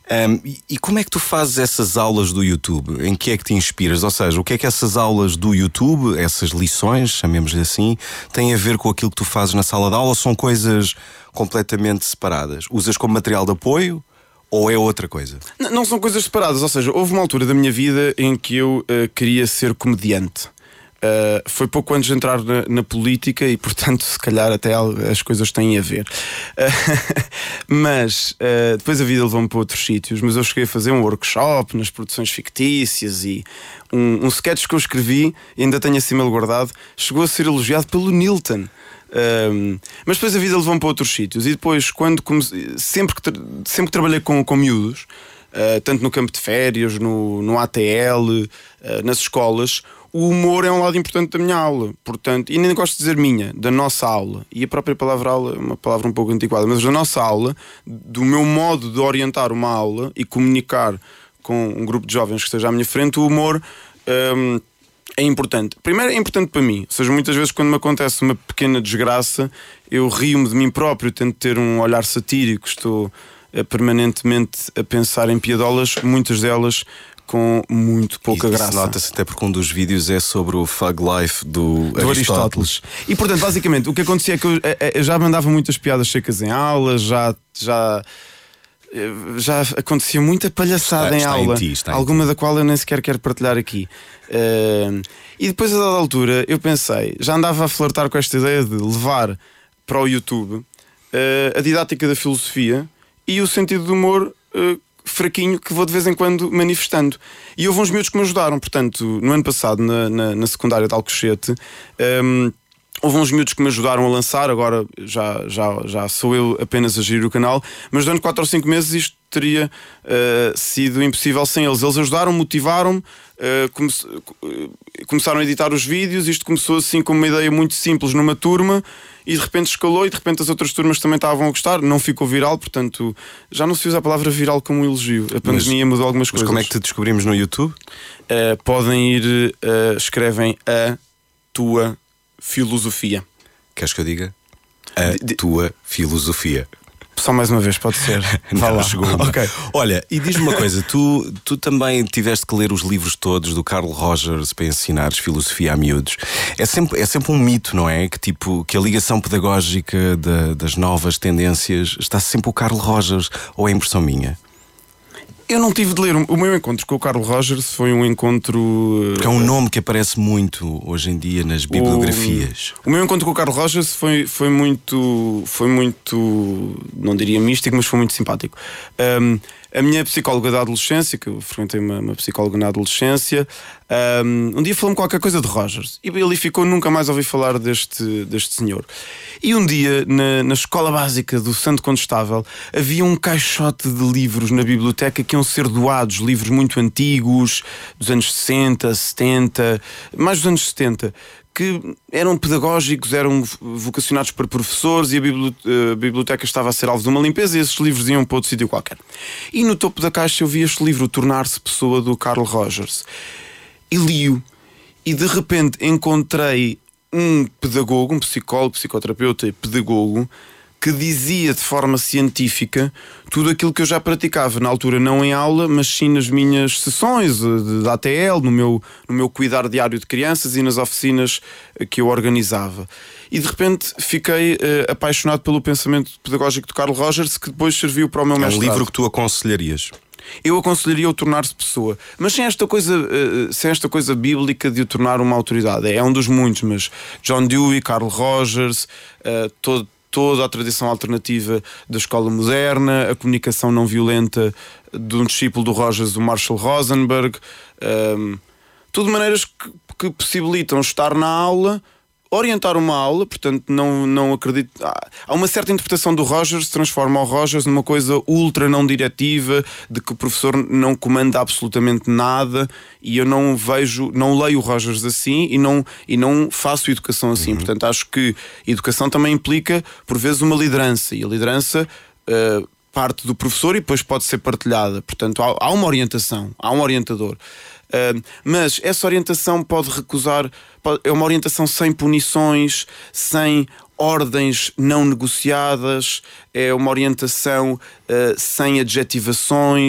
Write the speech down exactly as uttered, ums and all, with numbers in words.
Um, e, e como é que tu fazes essas aulas do YouTube? Em que é que te inspiras? Ou seja, o que é que essas aulas do YouTube, essas lições, chamemos-lhe assim, têm a ver com aquilo que tu fazes na sala de aula? Ou são coisas completamente separadas? Usas como material de apoio? Ou é outra coisa? Não, não são coisas separadas, ou seja, houve uma altura da minha vida em que eu uh, queria ser comediante. Uh, foi pouco antes de entrar na, na política e, portanto, se calhar até as coisas têm a ver. Uh, mas uh, depois a vida levou-me para outros sítios. Mas eu cheguei a fazer um workshop nas produções fictícias e um, um sketch que eu escrevi, e ainda tenho assim mal guardado, chegou a ser elogiado pelo Nilton. Um, mas depois a vida levou-me para outros sítios. E depois, quando comecei, sempre, que tra- sempre que trabalhei com, com miúdos, uh, tanto no campo de férias, no, no A T L, uh, nas escolas, o humor é um lado importante da minha aula. Portanto, e nem gosto de dizer minha, da nossa aula. E a própria palavra aula é uma palavra um pouco antiquada, mas da nossa aula, do meu modo de orientar uma aula e comunicar com um grupo de jovens que esteja à minha frente, o humor um, é importante. Primeiro é importante para mim. Ou seja, muitas vezes quando me acontece uma pequena desgraça, eu rio-me de mim próprio, tento ter um olhar satírico, estou uh, permanentemente a pensar em piadolas, muitas delas com muito pouca e, graça. Nota-se até porque um dos vídeos é sobre o Fug Life do, do Aristóteles. Aristóteles. E portanto, basicamente, o que acontecia é que eu, eu já mandava muitas piadas secas em aula, já, já, já acontecia muita palhaçada Está- em está em aula, ti, está em alguma da qual eu nem sequer quero partilhar aqui. Uh, e depois, a dada altura, eu pensei, já andava a flertar com esta ideia de levar para o YouTube uh, a didática da filosofia e o sentido do humor uh, fraquinho que vou de vez em quando manifestando. E houve uns miúdos que me ajudaram. Portanto, no ano passado, na, na, na secundária de Alcochete, um, houve uns miúdos que me ajudaram a lançar. Agora já, já, já sou eu apenas a gerir o canal, mas durante quatro ou cinco meses isto teria uh, sido impossível sem eles. Eles ajudaram, motivaram-me, uh, come uh, começaram a editar os vídeos. Isto começou assim com uma ideia muito simples numa turma e de repente escalou, e de repente as outras turmas também estavam a gostar. Não ficou viral, portanto já não se usa a palavra viral como um elogio. A pandemia mas, mudou algumas mas coisas. como é que te descobrimos no YouTube? Uh, podem ir, uh, escrevem a tua filosofia. Queres que eu diga? A De- de- tua filosofia. Só mais uma vez, pode ser. Vá Não, lá. chegou uma. Ok. Olha, e diz-me uma coisa, tu, tu também tiveste que ler os livros todos do Carl Rogers para ensinares filosofia a miúdos. É sempre, é sempre um mito, não é? Que, tipo, que a ligação pedagógica da- das novas tendências está sempre o Carl Rogers, ou é impressão minha? Eu não tive de ler. O meu encontro com o Carl Rogers foi um encontro. uh, Que é um nome que aparece muito hoje em dia nas bibliografias. O, o meu encontro com o Carl Rogers foi, foi muito. Foi muito. Não diria místico, mas foi muito simpático. Um, a minha psicóloga da adolescência, que eu frequentei uma, uma psicóloga na adolescência, um, um dia falou-me qualquer coisa de Rogers. E ele ficou, nunca mais ouvi falar deste, deste senhor. E um dia, na, na escola básica do Santo Condestável, havia um caixote de livros na biblioteca que iam ser doados, livros muito antigos, dos anos sessenta, setenta, mais dos anos setenta, que eram pedagógicos, eram vocacionados para professores, e a bibli- a biblioteca estava a ser alvo de uma limpeza e esses livros iam para outro sítio qualquer. E no topo da caixa eu vi este livro, o Tornar-se Pessoa, do Carl Rogers. E li-o, e de repente encontrei um pedagogo, um psicólogo, psicoterapeuta e pedagogo, que dizia de forma científica tudo aquilo que eu já praticava, na altura não em aula, mas sim nas minhas sessões de, de A T L, no meu, no meu cuidar diário de crianças e nas oficinas que eu organizava. E de repente fiquei uh, apaixonado pelo pensamento pedagógico de Carl Rogers, que depois serviu para o meu É um mestrado. livro que tu aconselharias? Eu aconselharia o tornar-se pessoa, mas sem esta coisa, uh, sem esta coisa bíblica de o tornar uma autoridade. É um dos muitos, mas John Dewey, Carl Rogers, uh, todo toda a tradição alternativa da escola moderna, a comunicação não violenta de um discípulo do Rogers, o Marshall Rosenberg, um, tudo de maneiras que, que possibilitam estar na aula, orientar uma aula. Portanto, não, não acredito. Há uma certa interpretação do Rogers que transforma o Rogers numa coisa ultra não diretiva, de que o professor não comanda absolutamente nada, e eu não vejo, não leio o Rogers assim e não, e não faço educação assim. Uhum. Portanto, acho que educação também implica, por vezes, uma liderança, e a liderança uh, parte do professor e depois pode ser partilhada. Portanto, há, há uma orientação, há um orientador. Uh, mas essa orientação pode recusar, pode, é uma orientação sem punições, sem ordens não negociadas, é uma orientação uh, sem adjetivações.